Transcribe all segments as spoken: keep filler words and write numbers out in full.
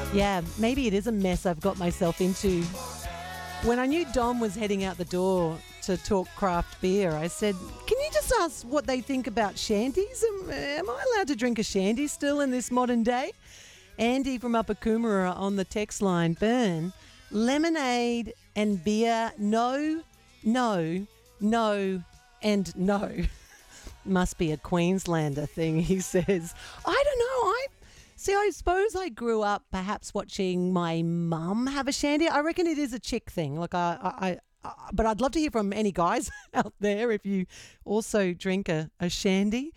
Yeah, maybe it is a mess I've got myself into. When I knew Dom was heading out the door to talk craft beer, I said, can you just ask what they think about shandies? Am, am I allowed to drink a shandy still in this modern day? Andy from Upper Coomera on the text line, Burn, lemonade and beer, no, no, no, and no. Must be a Queenslander thing, he says. I don't know, I... See, I suppose I grew up perhaps watching my mum have a shandy. I reckon it is a chick thing. Like I, I, I but I'd love to hear from any guys out there if you also drink a, a shandy.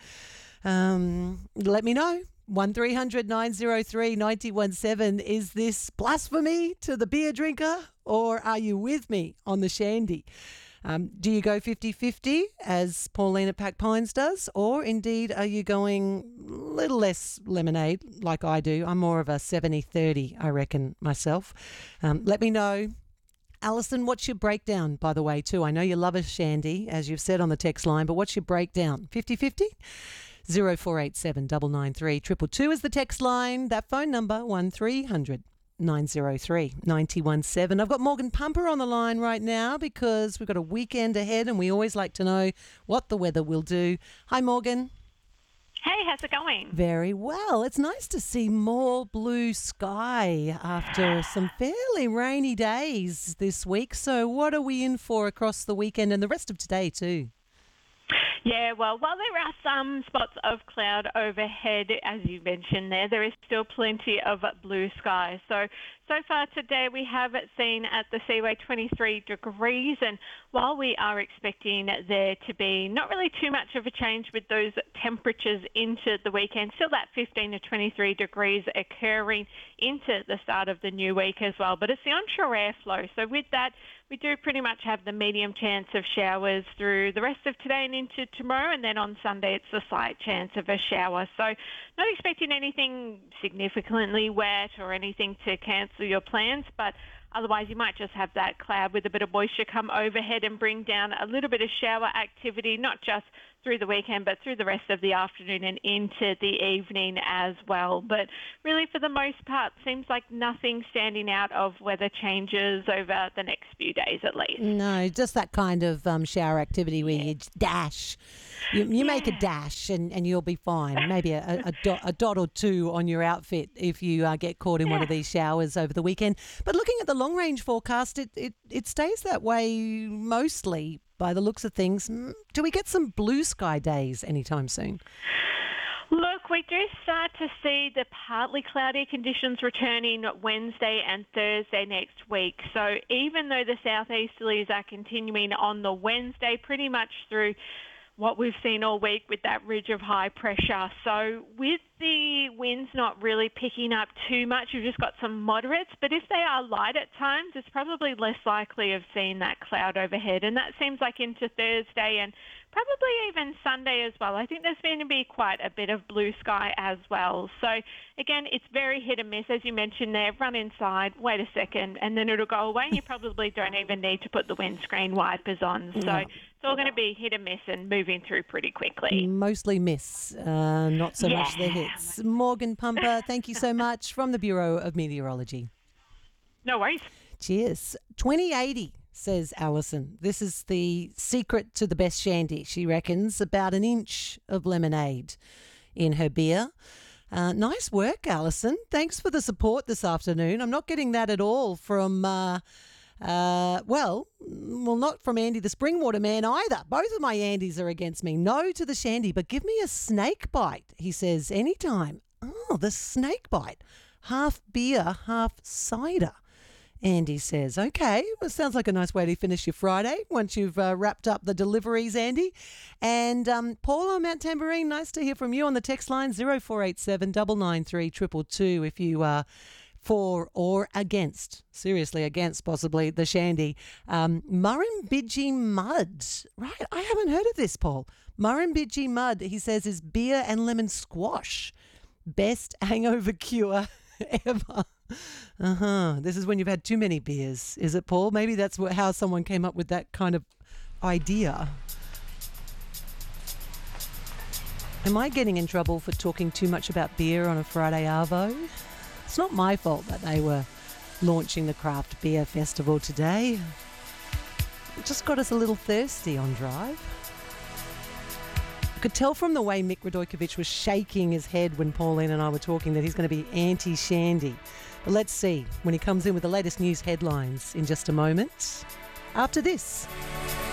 Um, let me know. one three hundred nine oh three nine one seven. Is this blasphemy to the beer drinker, or are you with me on the shandy? Um, do you go fifty-fifty as Paulina Pack Pines does, or indeed are you going a little less lemonade like I do? I'm more of a seventy thirty, I reckon, myself. Um, let me know. Alison, what's your breakdown, by the way, too? I know you love a shandy, as you've said on the text line, but what's your breakdown? fifty-fifty? zero four eight seven nine nine three two two two is the text line. That phone number, one three hundred nine oh three nine one seven. I've got Morgan Pumper on the line right now because we've got a weekend ahead and we always like to know what the weather will do. Hi, Morgan. Hey, how's it going? Very well. It's nice to see more blue sky after some fairly rainy days this week. So what are we in for across the weekend and the rest of today too? Yeah, well, while there are some spots of cloud overhead, as you mentioned there, there is still plenty of blue sky. So, so far today we have seen at the Seaway twenty-three degrees, and while we are expecting there to be not really too much of a change with those temperatures into the weekend, still that fifteen to twenty-three degrees occurring into the start of the new week as well. But it's the onshore airflow, so with that, we do pretty much have the medium chance of showers through the rest of today and into tomorrow, and then on Sunday it's a slight chance of a shower. So not expecting anything significantly wet or anything to cancel your plans, but otherwise you might just have that cloud with a bit of moisture come overhead and bring down a little bit of shower activity, not just through the weekend, but through the rest of the afternoon and into the evening as well. But really, for the most part, seems like nothing standing out of weather changes over the next few days at least. No, just that kind of um, shower activity where yeah. you dash. You, you yeah. make a dash and, and you'll be fine. Maybe a, a, dot, a dot or two on your outfit if you uh, get caught in yeah. one of these showers over the weekend. But looking at the long-range forecast, it, it, it stays that way mostly by the looks of things. Do we get some blue sky days anytime soon? Look, we do start to see the partly cloudy conditions returning Wednesday and Thursday next week. So even though the southeasterlies are continuing on the Wednesday, pretty much through what we've seen all week with that ridge of high pressure. So with the winds not really picking up too much, you've just got some moderates, but if they are light at times, it's probably less likely of seeing that cloud overhead. And that seems like into Thursday and probably even Sunday as well. I think there's going to be quite a bit of blue sky as well. So again, it's very hit and miss. As you mentioned there, run inside, wait a second, and then it'll go away. And you probably don't even need to put the windscreen wipers on. So yeah. it's all going to be hit and miss and moving through pretty quickly. Mostly miss, uh, not so yeah. much the hits. Morgan Pumper, thank you so much from the Bureau of Meteorology. No worries. Cheers. twenty eighty. Says Alison. This is the secret to the best shandy, she reckons. About an inch of lemonade in her beer. Uh, nice work, Alison. Thanks for the support this afternoon. I'm not getting that at all from, uh, uh, well, well, not from Andy the Springwater Man either. Both of my Andys are against me. No to the shandy, but give me a snake bite, he says, anytime. Oh, the snake bite. Half beer, half cider. Andy says, okay, well, sounds like a nice way to finish your Friday once you've uh, wrapped up the deliveries, Andy. And um, Paul on Mount Tamborine, nice to hear from you on the text line, zero four eight seven nine nine three two two two if you are for or against, seriously against possibly, the shandy. Um, Murrumbidgee Mud, right, I haven't heard of this, Paul. Murrumbidgee Mud, he says, is beer and lemon squash. Best hangover cure ever. Uh-huh. This is when you've had too many beers, is it, Paul? Maybe that's what, how someone came up with that kind of idea. Am I getting in trouble for talking too much about beer on a Friday arvo? It's not my fault that they were launching the craft beer festival today. It just got us a little thirsty on Drive. I could tell from the way Mick Radojkovic was shaking his head when Pauline and I were talking that he's going to be anti-shandy. But let's see when he comes in with the latest news headlines in just a moment. After this.